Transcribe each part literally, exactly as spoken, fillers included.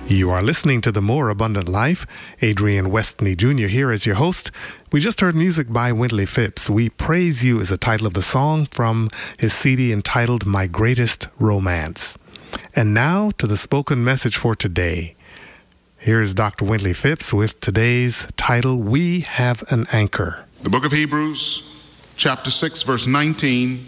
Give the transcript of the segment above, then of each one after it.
You are listening to The More Abundant Life. Adrian Westney Junior here as your host. We just heard music by Wintley Phipps. We Praise You is the title of the song from his C D entitled My Greatest Romance. And now to the spoken message for today. Here is Doctor Wintley Phipps with today's title, We Have an Anchor. The book of Hebrews, chapter six, verse nineteen.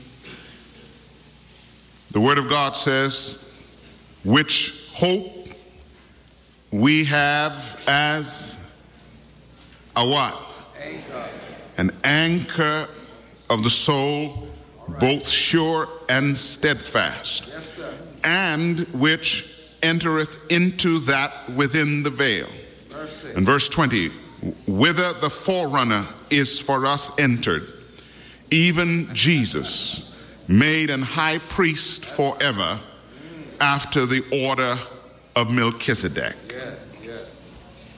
The word of God says, which hope we have as a what? Anchor. An anchor of the soul, right. Both sure and steadfast. Yes, sir. And which entereth into that within the veil. Mercy. And verse twenty, whither the forerunner is for us entered, even Jesus, made an high priest forever after the order of Melchizedek. Yes, yes.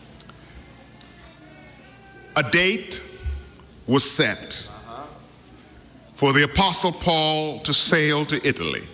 A date was set Uh-huh. for the Apostle Paul to sail to Italy.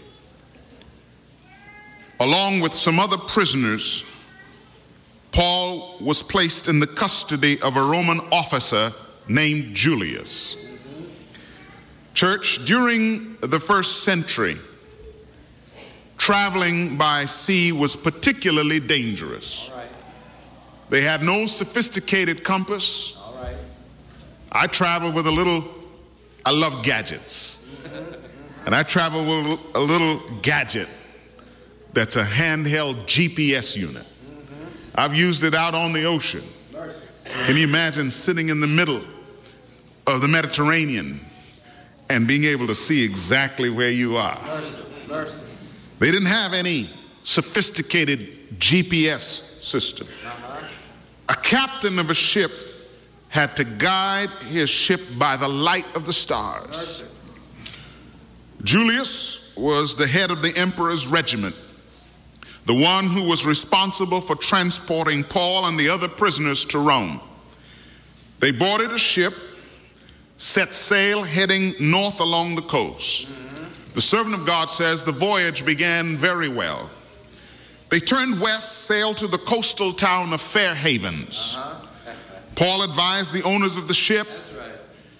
Along with some other prisoners, Paul was placed in the custody of a Roman officer named Julius. Mm-hmm. Church, during the first century, traveling by sea was particularly dangerous. All right. They had no sophisticated compass. All right. I travel with a little, I love gadgets. And I travel with a little gadget that's a handheld G P S unit. Mm-hmm. I've used it out on the ocean. Mercy. Can you imagine sitting in the middle of the Mediterranean and being able to see exactly where you are? Mercy. Mercy. They didn't have any sophisticated G P S system. Uh-huh. A captain of a ship had to guide his ship by the light of the stars. Mercy. Julius was the head of the emperor's regiment, the one who was responsible for transporting Paul and the other prisoners to Rome. They boarded a ship, set sail heading north along the coast. The servant of God says the voyage began very well. They turned west, sailed to the coastal town of Fair Havens. Uh-huh. Paul advised the owners of the ship, That's right.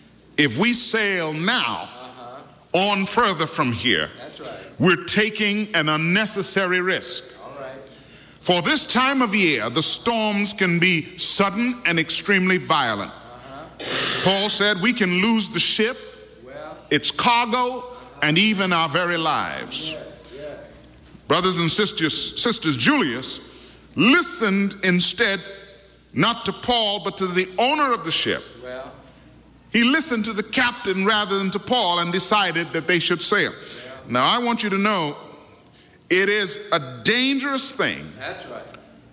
if we sail now Uh-huh. on further from here, That's right. we're taking an unnecessary risk. All right. For this time of year, the storms can be sudden and extremely violent. Uh-huh. Paul said we can lose the ship, Well. its cargo, and even our very lives. Yes, yes. Brothers and sisters, sisters, Julius listened instead not to Paul, but to the owner of the ship. Well. He listened to the captain rather than to Paul and decided that they should sail. Yeah. Now, I want you to know, it is a dangerous thing That's right.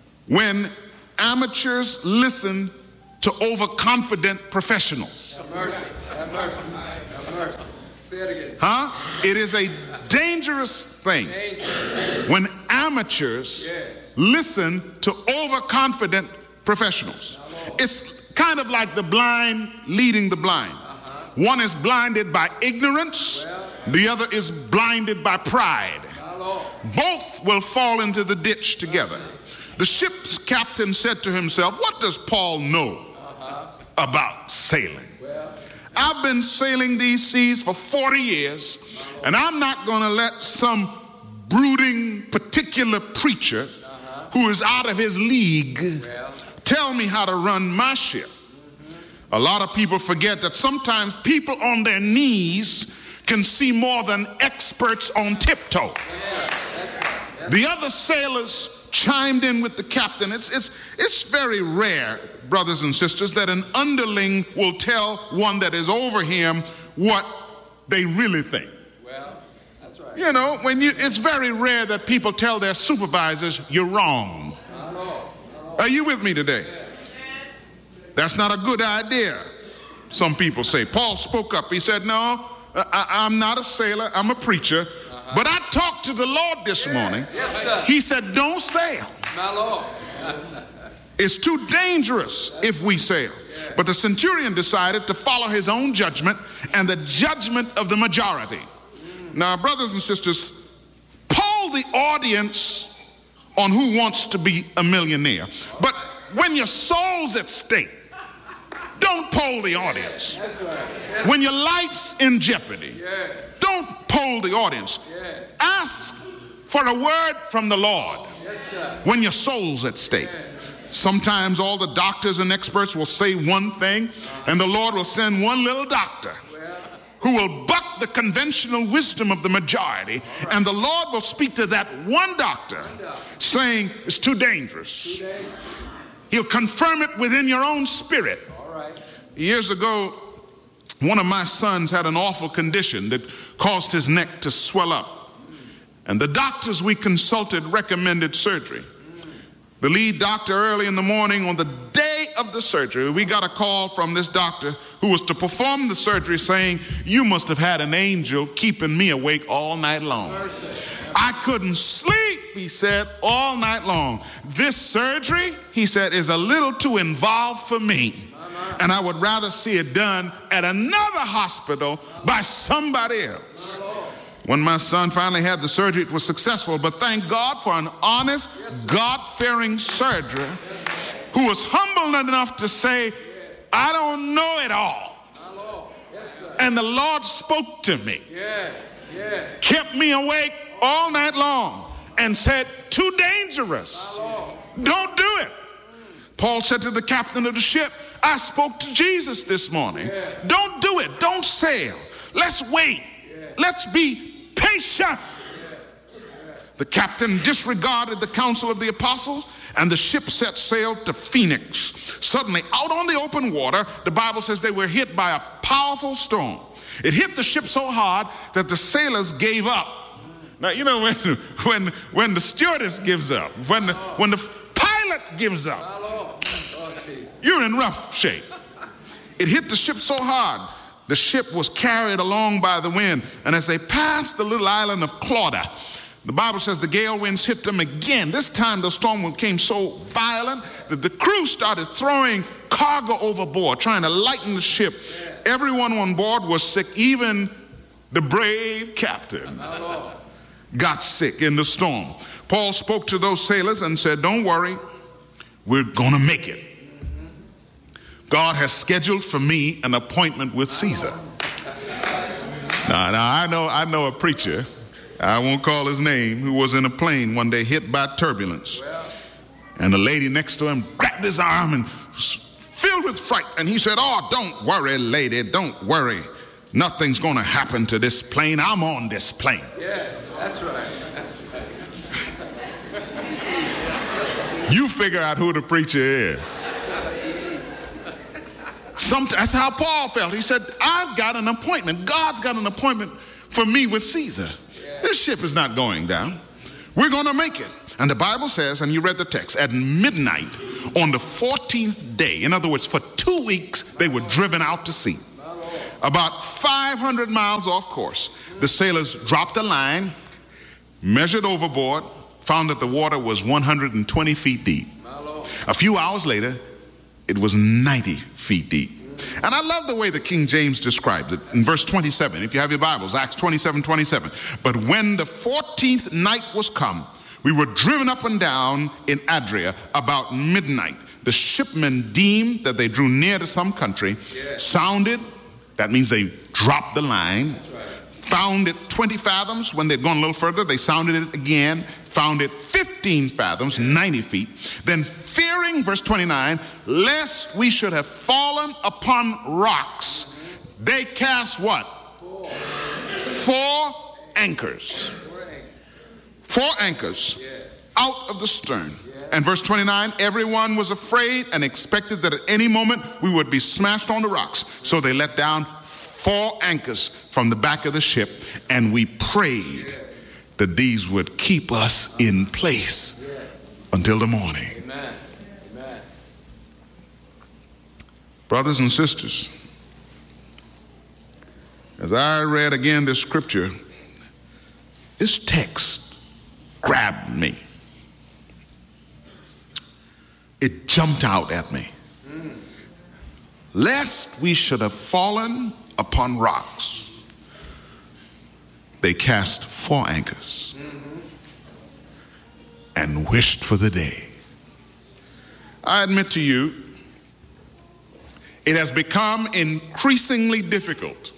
when amateurs listen to overconfident professionals. Have mercy. Have mercy. Have mercy. Say it again. Huh? It is a dangerous thing Dangerous. when amateurs Yes. listen to overconfident professionals. It's kind of like the blind leading the blind. Uh-huh. One is blinded by ignorance, Well. the other is blinded by pride. My Lord. Both will fall into the ditch together. The ship's captain said to himself, what does Paul know Uh-huh. about sailing? Well. I've been sailing these seas for forty years, and I'm not going to let some brooding particular preacher Uh-huh. who is out of his league Well. tell me how to run my ship. Mm-hmm. A lot of people forget that sometimes people on their knees can see more than experts on tiptoe. Yeah. That's it. That's The other sailors chimed in with the captain. It's, it's, it's very rare, brothers and sisters, that an underling will tell one that is over him what they really think. Well. That's right. You know, when you, it's very rare that people tell their supervisors, you're wrong. My Lord. Are you with me today? That's not a good idea, some people say. Paul spoke up. He said, no, I, I'm not a sailor. I'm a preacher. Uh-huh. But I talked to the Lord this morning. Yes, sir. He said, don't sail. My Lord. It's too dangerous if we sail. But the centurion decided to follow his own judgment and the judgment of the majority. Now, brothers and sisters, Paul, the audience on Who Wants to Be a Millionaire. But when your soul's at stake, don't poll the audience. When your life's in jeopardy, don't poll the audience. Ask for a word from the Lord when your soul's at stake. Sometimes all the doctors and experts will say one thing, and the Lord will send one little doctor who will buck the conventional wisdom of the majority, and the Lord will speak to that one doctor saying it's too dangerous. He'll confirm it within your own spirit. Years ago, one of my sons had an awful condition that caused his neck to swell up, and the doctors we consulted recommended surgery. The lead doctor, early in the morning on the day of the surgery, we got a call from this doctor who was to perform the surgery saying, "You must have had an angel keeping me awake all night long." I couldn't sleep, he said, all night long. This surgery, he said, is a little too involved for me, and I would rather see it done at another hospital by somebody else. When my son finally had the surgery, it was successful, but thank God for an honest, God-fearing surgeon who was humble enough to say, "I don't know it all." And the Lord spoke to me, kept me awake all night long, and said, "Too dangerous. Don't do it." Paul said to the captain of the ship, "I spoke to Jesus this morning. Don't do it. Don't sail. Let's wait. Let's be patient." The captain disregarded the counsel of the apostles, and the ship set sail to Phoenix. Suddenly, out on the open water, the Bible says they were hit by a powerful storm. It hit the ship so hard that the sailors gave up. Now, you know, when when, when the stewardess gives up, when the, when the pilot gives up, you're in rough shape. It hit the ship so hard, the ship was carried along by the wind, and as they passed the little island of Clauda, the Bible says the gale winds hit them again. This time the storm became so violent that the crew started throwing cargo overboard, trying to lighten the ship. Everyone on board was sick. Even the brave captain got sick in the storm. Paul spoke to those sailors and said, "Don't worry, we're going to make it. God has scheduled for me an appointment with Caesar." Now, now I know I know a preacher, I won't call his name, who was in a plane one day hit by turbulence. And the lady next to him grabbed his arm and filled with fright. And he said, "Oh, don't worry, lady, don't worry. Nothing's going to happen to this plane. I'm on this plane." Yes, that's right. You figure out who the preacher is. Some, that's how Paul felt. He said, "I've got an appointment. God's got an appointment for me with Caesar. This ship is not going down. We're going to make it." And the Bible says, and you read the text, at midnight on the fourteenth day, in other words, for two weeks, they were driven out to sea. About five hundred miles off course, the sailors dropped a line, measured overboard, found that the water was one hundred twenty feet deep. A few hours later, it was ninety feet deep. And I love the way the King James described it in verse twenty-seven. If you have your Bibles, Acts twenty-seven, twenty-seven. "But when the fourteenth night was come, we were driven up and down in Adria about midnight. The shipmen deemed that they drew near to some country, sounded, that means they dropped the line, found it twenty fathoms. When they'd gone a little further, they sounded it again, found it fifteen fathoms, ninety feet. Then fearing," verse twenty-nine, "lest we should have fallen upon rocks, they cast" what? Four, Four anchors. Four anchors out of the stern. And verse twenty-nine, "Everyone was afraid and expected that at any moment we would be smashed on the rocks. So they let down four anchors from the back of the ship, and we prayed that these would keep us in place until the morning." Amen. Amen. Brothers and sisters, as I read again this scripture, this text grabbed me. It jumped out at me. Mm. "Lest we should have fallen upon rocks, they cast four anchors." Mm-hmm. and wished for the day. I admit to you, it has become increasingly difficult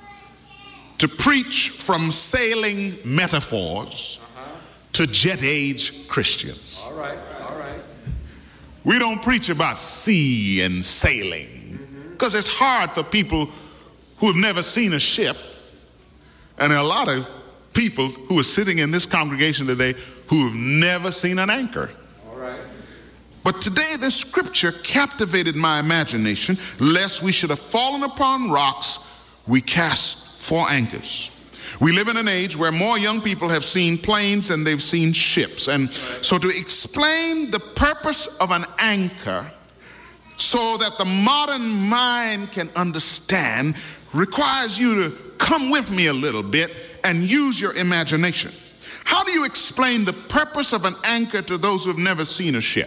to preach from sailing metaphors uh-huh. to jet age Christians. All right, all right. We don't preach about sea and sailing because mm-hmm. it's hard for people who have never seen a ship, and there are a lot of people who are sitting in this congregation today who have never seen an anchor. All right. But today this scripture captivated my imagination. Lest we should have fallen upon rocks, we cast four anchors. We live in an age where more young people have seen planes than they've seen ships. And so to explain the purpose of an anchor so that the modern mind can understand requires you to come with me a little bit and use your imagination. How do you explain the purpose of an anchor to those who have never seen a ship?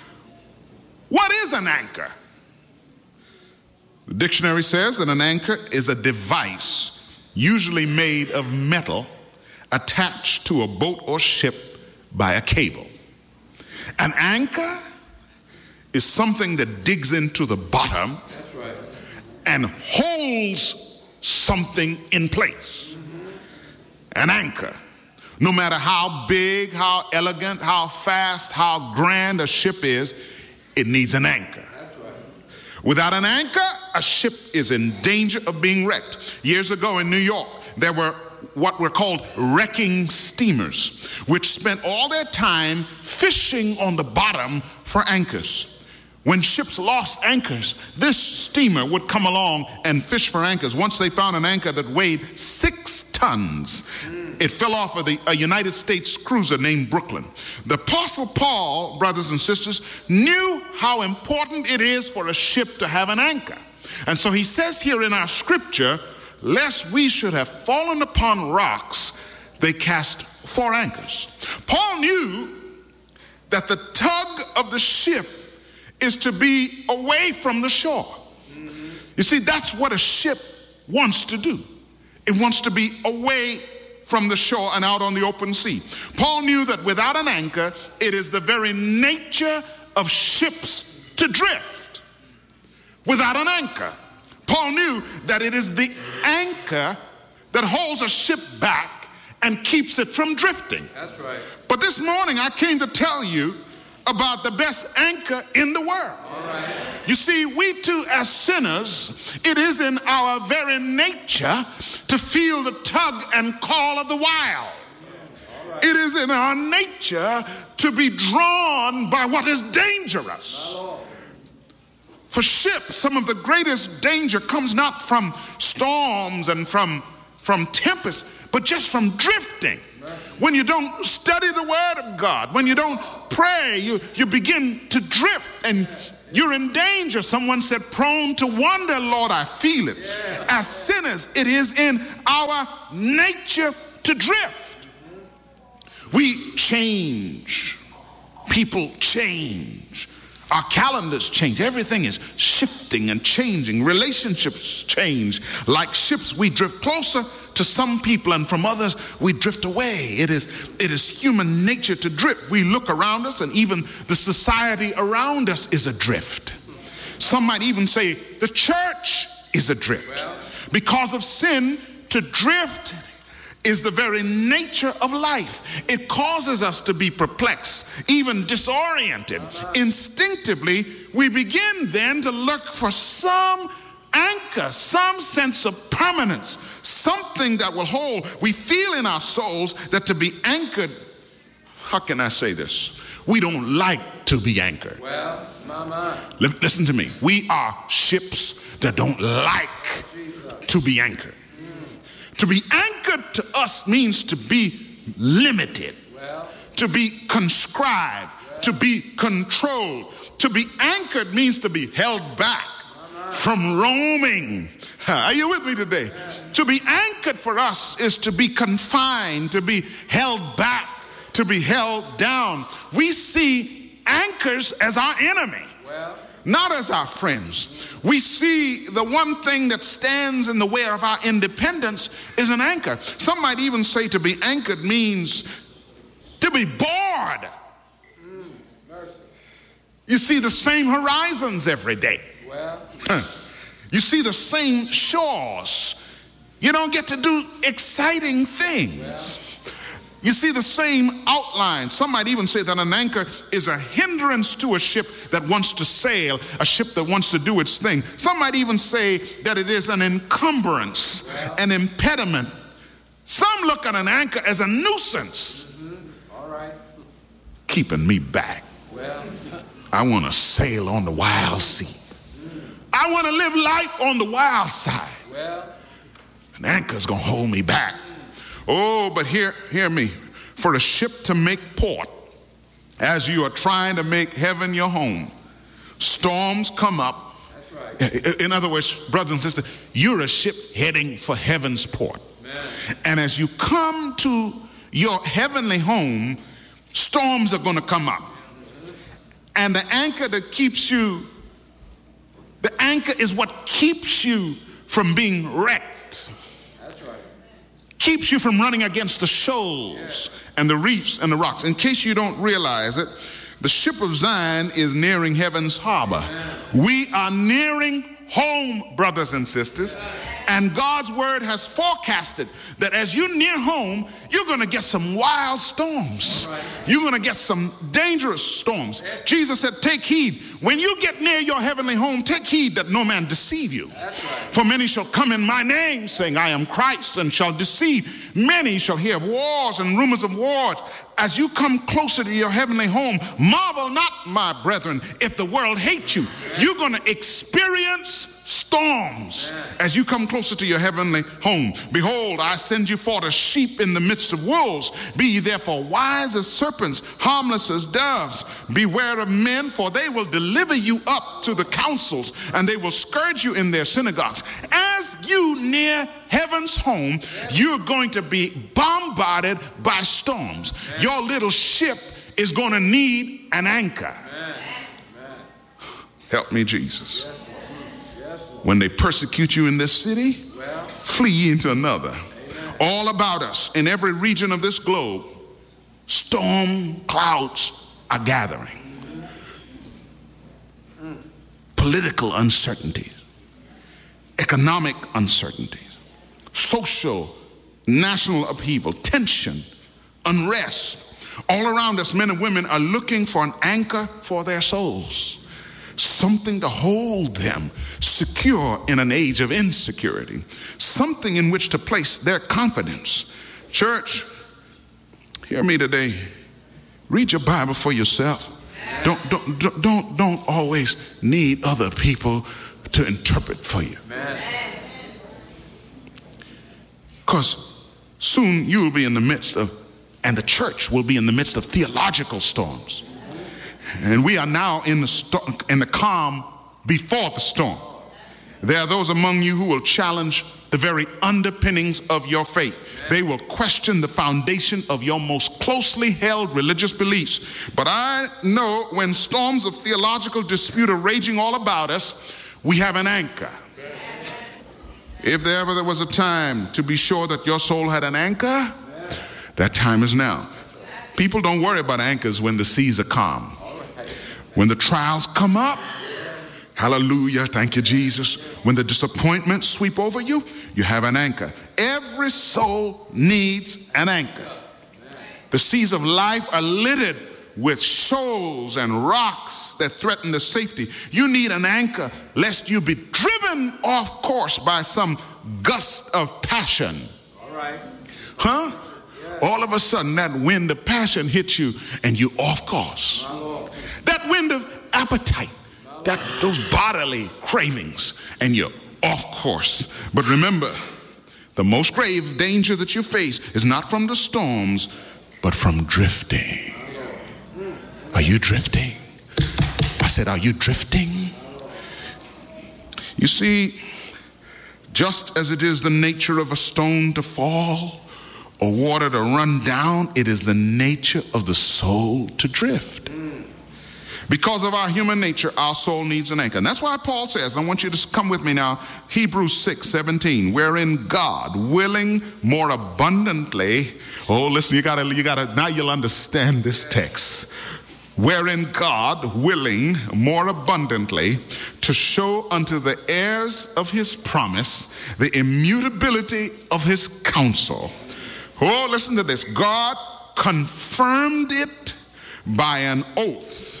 What is an anchor? The dictionary says that an anchor is a device usually made of metal attached to a boat or ship by a cable. An anchor is something that digs into the bottom That's right. and holds something in place. Mm-hmm. An anchor. No matter how big, how elegant, how fast, how grand a ship is, it needs an anchor. That's right. Without an anchor, a ship is in danger of being wrecked. Years ago in New York, there were what were called wrecking steamers, which spent all their time fishing on the bottom for anchors. When ships lost anchors, this steamer would come along and fish for anchors. Once they found an anchor that weighed six tons, it fell off of the, a United States cruiser named Brooklyn. The Apostle Paul, brothers and sisters, knew how important it is for a ship to have an anchor. And so he says here in our scripture, lest we should have fallen upon rocks, they cast four anchors. Paul knew that the tug of the ship is to be away from the shore. Mm-hmm. You see, that's what a ship wants to do. It wants to be away from the shore and out on the open sea. Paul knew that without an anchor, it is the very nature of ships to drift. Without an anchor, Paul knew that it is the anchor that holds a ship back and keeps it from drifting. That's right. But this morning I came to tell you about the best anchor in the world. All right. You see, we too as sinners, it is in our very nature to feel the tug and call of the wild. Right. It is in our nature to be drawn by what is dangerous. For ships, some of the greatest danger comes not from storms and from, from tempests, but just from drifting. When you don't study the Word of God, when you don't pray, you, you begin to drift and you're in danger. Someone said, prone to wander, Lord, I feel it. Yeah. As sinners, it is in our nature to drift. We change. People change. Our calendars change. Everything is shifting and changing. Relationships change. Like ships, we drift closer to some people, and from others we drift away. It is, it is human nature to drift. We look around us, and even the society around us is adrift. Some might even say the church is adrift. Because of sin, to drift is the very nature of life. It causes us to be perplexed, even disoriented. Instinctively, we begin then to look for some anchor, some sense of permanence, something that will hold. We feel in our souls that to be anchored, how can I say this? We don't like to be anchored. Well, mama. Listen to me. We are ships that don't like to be anchored. To be anchored to us means to be limited, well, to be conscribed, well, to be controlled. To be anchored means to be held back from roaming. Are you with me today? Yeah. To be anchored for us is to be confined, to be held back, to be held down. We see anchors as our enemy, well, not as our friends. We see the one thing that stands in the way of our independence is an anchor. Some might even say to be anchored means to be bored You see the same horizons every day. Well, Huh. You see the same shores. You don't get to do exciting things. You see the same outline. Some might even say that an anchor is a hindrance to a ship that wants to sail, a ship that wants to do its thing. Some might even say that it is an encumbrance, an impediment. Some look at an anchor as a nuisance, all right. keeping me back. Well, I want to sail on the wild sea. I want to live life on the wild side. well, An anchor's going to hold me back. Oh, but hear, hear me. For a ship to make port, as you are trying to make heaven your home, storms come up. that's right. In other words, brothers and sisters, you're a ship heading for heaven's port. Amen. And as you come to your heavenly home, storms are going to come up. And the anchor that keeps you, the anchor is what keeps you from being wrecked. That's right. Keeps you from running against the shoals and the reefs and the rocks. In case you don't realize it, the ship of Zion is nearing heaven's harbor. We are nearing home, brothers and sisters. And God's word has forecasted that as you near home, you're going to get some wild storms. You're going to get some dangerous storms. Jesus said, take heed. When you get near your heavenly home, take heed that no man deceive you. For many shall come in my name, saying, I am Christ, and shall deceive. Many shall hear of wars and rumors of wars. As you come closer to your heavenly home, marvel not, my brethren, if the world hates you. You're going to experience storms as you come closer to your heavenly home. Behold, I send you forth as sheep in the midst of wolves. Be ye therefore wise as serpents, harmless as doves. Beware of men, for they will deliver you up to the councils, and they will scourge you in their synagogues. As you near heaven's home, you're going to be bombarded by storms. Your little ship is going to need an anchor. Help me, Jesus. When they persecute you in this city, flee ye into another. All about us, in every region of this globe, storm clouds are gathering. Political uncertainties, economic uncertainties, social, national upheaval, tension, unrest. All around us, men and women are looking for an anchor for their souls. Something to hold them secure in an age of insecurity. Something in which to place their confidence. Church, hear me today. Read your Bible for yourself. Don't, don't, don't, don't, don't always need other people to interpret for you. Because soon you will be in the midst of, and the church will be in the midst of theological storms. And we are now in the sto- in the calm before the storm. There are those among you who will challenge the very underpinnings of your faith. They will question the foundation of your most closely held religious beliefs. But I know when storms of theological dispute are raging all about us, we have an anchor. If there ever there was a time to be sure that your soul had an anchor, that time is now. People don't worry about anchors when the seas are calm. When the trials come up, hallelujah, thank you, Jesus. When the disappointments sweep over you, you have an anchor. Every soul needs an anchor. The seas of life are littered with shoals and rocks that threaten the safety. You need an anchor lest you be driven off course by some gust of passion. All right. Huh? All of a sudden that wind of passion hits you and you off course. That wind of appetite, that those bodily cravings, and you're off course. But remember, the most grave danger that you face is not from the storms, but from drifting. Are you drifting? I said, are you drifting? You see, just as it is the nature of a stone to fall or water to run down, it is the nature of the soul to drift. Because of our human nature, our soul needs an anchor. And that's why Paul says, I want you to come with me now, Hebrews six seventeen, wherein God, willing more abundantly, oh, listen, you gotta, you gotta, now you'll understand this text. wherein God, willing more abundantly to show unto the heirs of his promise the immutability of his counsel. Oh, listen to this. God confirmed it by an oath.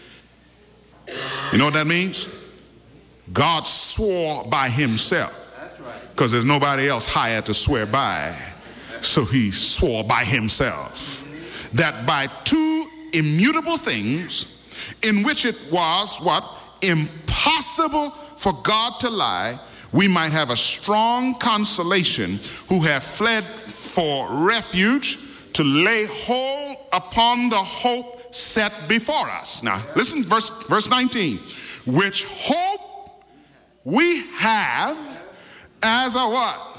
You know what that means? God swore by himself. That's right. Because there's nobody else higher to swear by. So he swore by himself that by two immutable things in which it was what? Impossible for God to lie, we might have a strong consolation who have fled for refuge to lay hold upon the hope set before us. Now listen, verse, verse nineteen. Which hope we have as a what?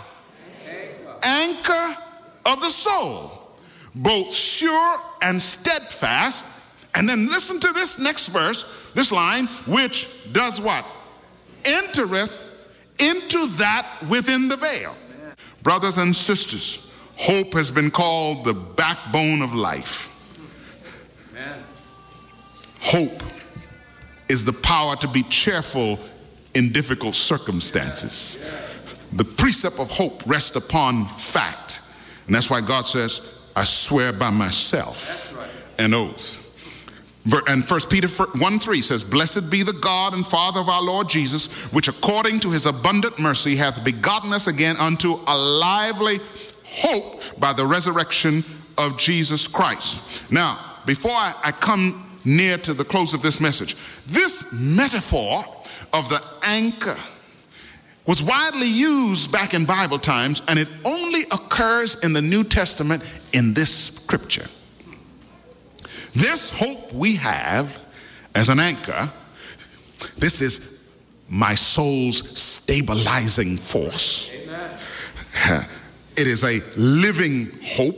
Anchor of the soul, both sure and steadfast. And then listen to this next verse, this line, which does what? Entereth into that within the veil. Brothers and sisters, hope has been called the backbone of life. Amen. Hope is the power to be cheerful in difficult circumstances. The precept of hope rests upon fact. And that's why God says, I swear by myself an oath. And First Peter one three says, blessed be the God and Father of our Lord Jesus, which according to his abundant mercy hath begotten us again unto a lively hope by the resurrection of Jesus Christ. Now, before I, I come near to the close of this message, this metaphor of the anchor was widely used back in Bible times, and it only occurs in the New Testament in this scripture. This hope we have as an anchor, this is my soul's stabilizing force. Amen. It is a living hope.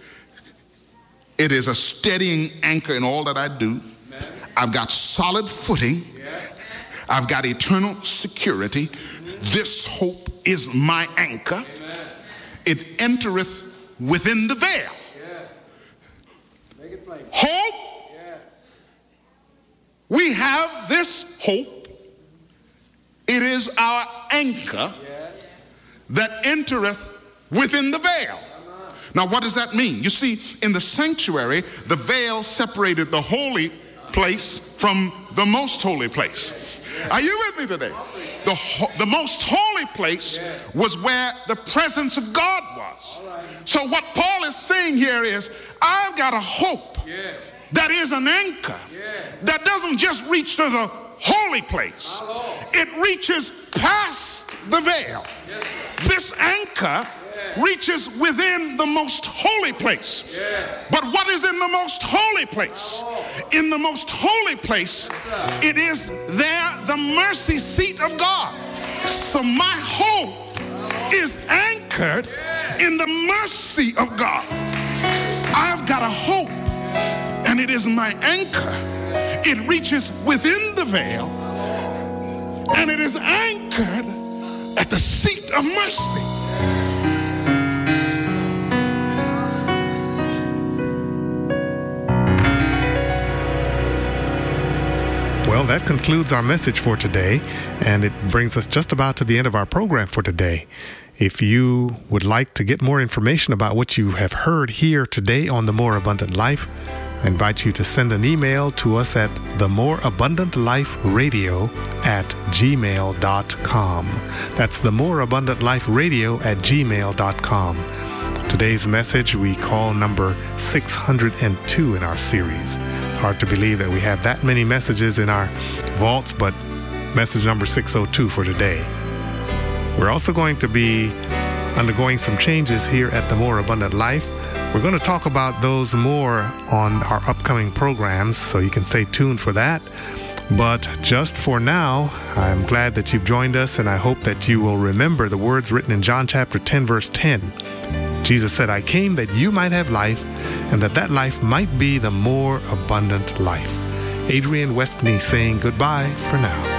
It is a steadying anchor in all that I do. Amen. I've got solid footing. Yeah. I've got eternal security. Mm-hmm. This hope is my anchor. Amen. It entereth within the veil. Hope, yeah. We have this hope. It is our anchor yeah. that entereth within the veil. Now, what does that mean? You see, in the sanctuary, the veil separated the holy place from the most holy place. Are you with me today? The, the most holy place was where the presence of God was. So what Paul is saying here is, I've got a hope that is an anchor that doesn't just reach to the holy place. It reaches past the veil. This anchor reaches within the most holy place. But what is in the most holy place? In the most holy place, it is there the mercy seat of God. So my hope is anchored in the mercy of God. I've got a hope, and it is my anchor. It reaches within the veil, and it is anchored at the seat of mercy. Well, that concludes our message for today, and it brings us just about to the end of our program for today. If you would like to get more information about what you have heard here today on The More Abundant Life, I invite you to send an email to us at the more abundant life radio at gmail dot com. That's the more abundant life radio at gmail dot com. Today's message we call number six hundred two in our series. It's hard to believe that we have that many messages in our vaults, but message number six oh two for today. We're also going to be undergoing some changes here at The More Abundant Life. We're going to talk about those more on our upcoming programs, so you can stay tuned for that. But just for now, I'm glad that you've joined us, and I hope that you will remember the words written in John chapter ten, verse ten. Jesus said, I came that you might have life, and that that life might be the more abundant life. Adrian Westney saying goodbye for now.